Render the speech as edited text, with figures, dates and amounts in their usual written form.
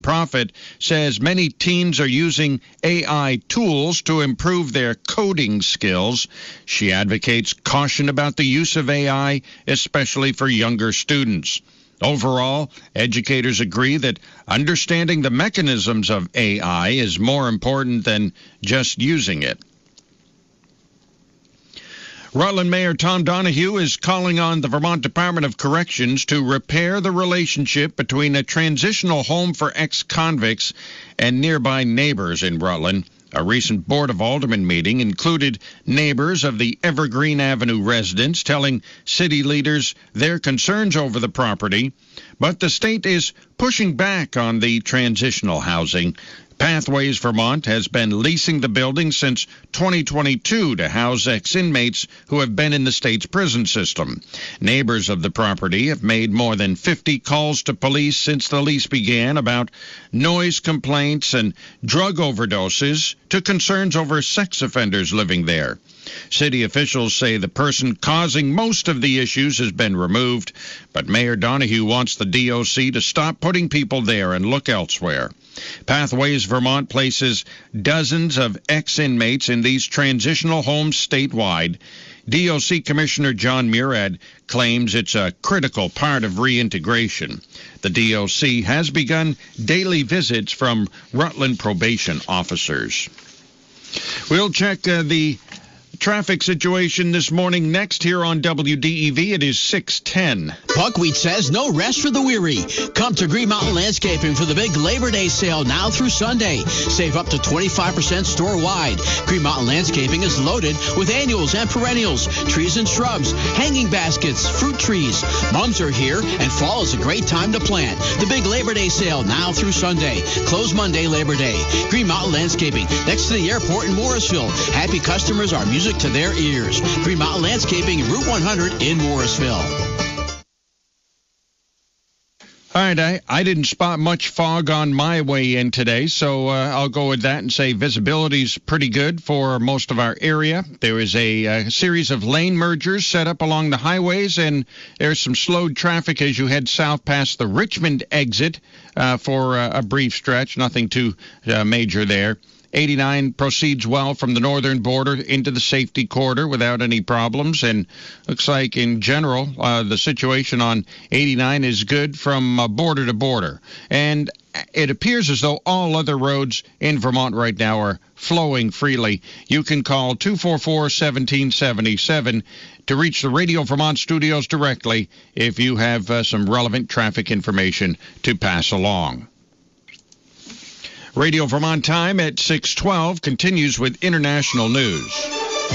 Profit says many teens are using AI tools to improve their coding skills. She advocates caution about the use of AI, especially for younger students. Overall, educators agree that understanding the mechanisms of AI is more important than just using it. Rutland Mayor Tom Donahue is calling on the Vermont Department of Corrections to repair the relationship between a transitional home for ex-convicts and nearby neighbors in Rutland. A recent Board of Aldermen meeting included neighbors of the Evergreen Avenue residents telling city leaders their concerns over the property, but the state is pushing back on the transitional housing. Pathways Vermont has been leasing the building since 2022 to house ex-inmates who have been in the state's prison system. Neighbors of the property have made more than 50 calls to police since the lease began about noise complaints and drug overdoses to concerns over sex offenders living there. City officials say the person causing most of the issues has been removed, but Mayor Donahue wants the DOC to stop putting people there and look elsewhere. Pathways Vermont places dozens of ex-inmates in these transitional homes statewide. DOC Commissioner John Murad claims it's a critical part of reintegration. The DOC has begun daily visits from Rutland probation officers. We'll check the traffic situation this morning next here on WDEV. It is 6:10. Buckwheat says no rest for the weary. Come to Green Mountain Landscaping for the big Labor Day sale now through Sunday. Save up to 25% store-wide. Green Mountain Landscaping is loaded with annuals and perennials, trees and shrubs, hanging baskets, fruit trees. Mums are here, and fall is a great time to plant. The big Labor Day sale now through Sunday. Closed Monday, Labor Day. Green Mountain Landscaping, next to the airport in Morrisville. Happy customers are music to their ears. Green Mountain Landscaping, Route 100 in Morrisville. All right, I didn't spot much fog on my way in today, so I'll go with that and say visibility's pretty good for most of our area. There is a series of lane mergers set up along the highways, and there's some slowed traffic as you head south past the Richmond exit for a brief stretch. Nothing too major there. 89 proceeds well from the northern border into the safety corridor without any problems, and looks like in general the situation on 89 is good from border to border. And it appears as though all other roads in Vermont right now are flowing freely. You can call 244-1777 to reach the Radio Vermont studios directly if you have some relevant traffic information to pass along. Radio Vermont time at 6:12 continues with international news.